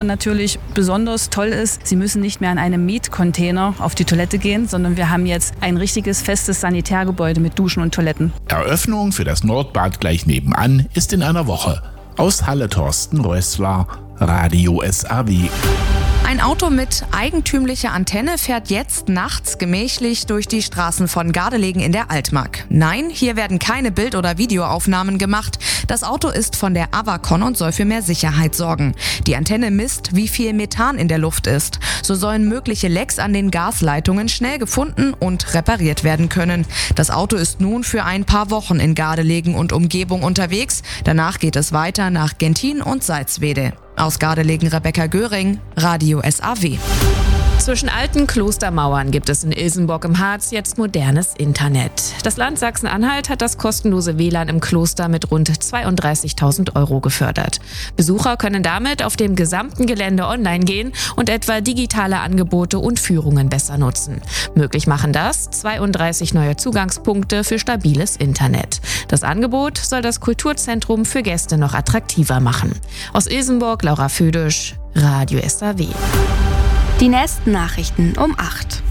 natürlich besonders toll ist, Sie müssen nicht mehr an einem Mietcontainer auf die Toilette gehen, sondern wir haben jetzt ein richtiges festes Sanitärgebäude mit Duschen und Toiletten. Eröffnung für das Nordbad gleich nebenan ist in einer Woche. Aus Halle Thorsten Rösler, Radio SAW. Ein Auto mit eigentümlicher Antenne fährt jetzt nachts gemächlich durch die Straßen von Gardelegen in der Altmark. Nein, hier werden keine Bild- oder Videoaufnahmen gemacht. Das Auto ist von der Avacon und soll für mehr Sicherheit sorgen. Die Antenne misst, wie viel Methan in der Luft ist. So sollen mögliche Lecks an den Gasleitungen schnell gefunden und repariert werden können. Das Auto ist nun für ein paar Wochen in Gardelegen und Umgebung unterwegs. Danach geht es weiter nach Gentin und Salzwedel. Aus Gardelegen Rebecca Göring, Radio SAW. Zwischen alten Klostermauern gibt es in Ilsenburg im Harz jetzt modernes Internet. Das Land Sachsen-Anhalt hat das kostenlose WLAN im Kloster mit rund 32.000 € gefördert. Besucher können damit auf dem gesamten Gelände online gehen und etwa digitale Angebote und Führungen besser nutzen. Möglich machen das 32 neue Zugangspunkte für stabiles Internet. Das Angebot soll das Kulturzentrum für Gäste noch attraktiver machen. Aus Ilsenburg, Laura Födisch, Radio SAW. Die nächsten Nachrichten um 8.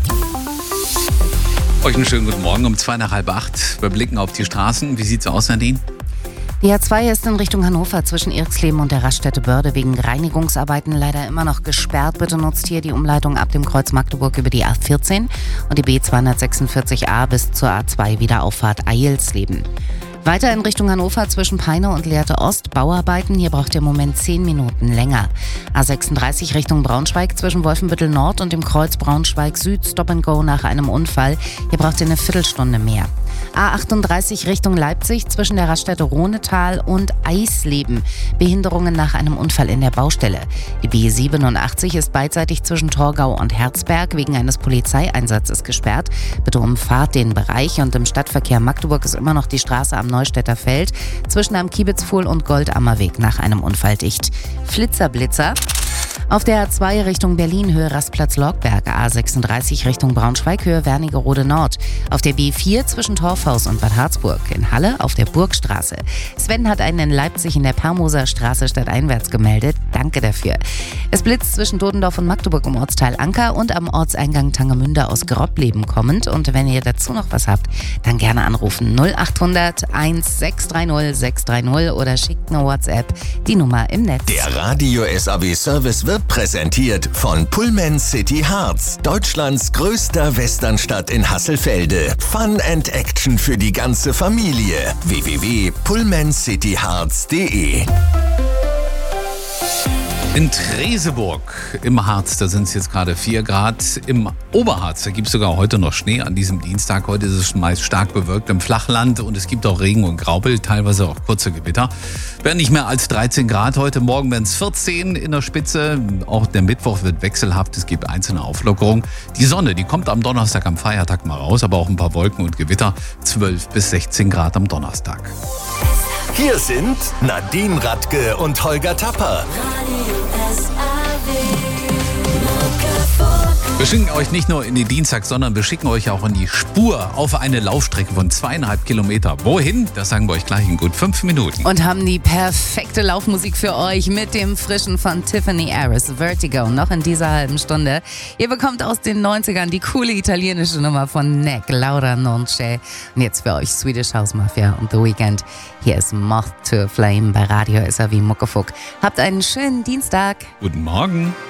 Euch einen schönen guten Morgen um 7:45. Wir blicken auf die Straßen. Wie sieht's aus, Nadine? Die A2 ist in Richtung Hannover zwischen Irxleben und der Raststätte Börde wegen Reinigungsarbeiten leider immer noch gesperrt. Bitte nutzt hier die Umleitung ab dem Kreuz Magdeburg über die A14 und die B246a bis zur A2 Wiederauffahrt Eilsleben. Weiter in Richtung Hannover zwischen Peine und Lehrte Ost, Bauarbeiten. Hier braucht ihr im Moment 10 Minuten länger. A36 Richtung Braunschweig zwischen Wolfenbüttel Nord und dem Kreuz Braunschweig Süd, Stop and Go nach einem Unfall. Hier braucht ihr eine Viertelstunde mehr. A38 Richtung Leipzig zwischen der Raststätte Rohnetal und Eisleben. Behinderungen nach einem Unfall in der Baustelle. Die B87 ist beidseitig zwischen Torgau und Herzberg wegen eines Polizeieinsatzes gesperrt. Bitte umfahrt den Bereich und im Stadtverkehr Magdeburg ist immer noch die Straße am Neustädter Feld zwischen am Kiebitzpfuhl und Goldammerweg nach einem Unfall dicht. Flitzer-Blitzer. Auf der A2 Richtung Berlin Höhe Rastplatz-Lorgberg, A36 Richtung Braunschweig Höhe Wernigerode Nord. Auf der B4 zwischen Torfhaus und Bad Harzburg. In Halle auf der Burgstraße. Sven hat einen in Leipzig in der Parmoser Straße stadteinwärts gemeldet. Danke dafür. Es blitzt zwischen Dodendorf und Magdeburg im Ortsteil Anker und am Ortseingang Tangemünde aus Grobbleben kommend. Und wenn ihr dazu noch was habt, dann gerne anrufen 0800 1630 630 oder schickt eine WhatsApp, die Nummer im Netz. Der Radio SAW Service wird präsentiert von Pullman City Harz, Deutschlands größter Westernstadt in Hasselfelde. Fun and Action für die ganze Familie. www.pullmancityharz.de. In Treseburg im Harz, da sind es jetzt gerade 4 Grad. Im Oberharz, da gibt es sogar heute noch Schnee an diesem Dienstag. Heute ist es meist stark bewölkt im Flachland und es gibt auch Regen und Graupel, teilweise auch kurze Gewitter. Werden nicht mehr als 13 Grad heute. Morgen werden es 14 in der Spitze. Auch der Mittwoch wird wechselhaft. Es gibt einzelne Auflockerungen. Die Sonne, die kommt am Donnerstag, am Feiertag mal raus, aber auch ein paar Wolken und Gewitter. 12 bis 16 Grad am Donnerstag. Hier sind Nadine Radke und Holger Tapper. Wir schicken euch nicht nur in den Dienstag, sondern wir schicken euch auch in die Spur auf eine Laufstrecke von 2,5 Kilometer. Wohin? Das sagen wir euch gleich in gut 5 Minuten. Und haben die perfekte Laufmusik für euch mit dem frischen von Tiffany Harris, Vertigo, noch in dieser halben Stunde. Ihr bekommt aus den 90ern die coole italienische Nummer von Neck, Laura Non C'è. Und jetzt für euch Swedish House Mafia und The Weeknd. Hier ist Moth to a Flame bei Radio SAW Muckefuck. Habt einen schönen Dienstag. Guten Morgen.